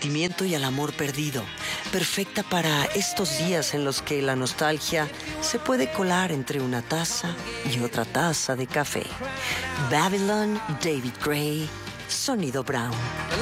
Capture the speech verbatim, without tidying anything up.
sentimiento y al amor perdido, perfecta para estos días en los que la nostalgia se puede colar entre una taza y otra taza de café. Babylon, David Gray, Sonido Brown.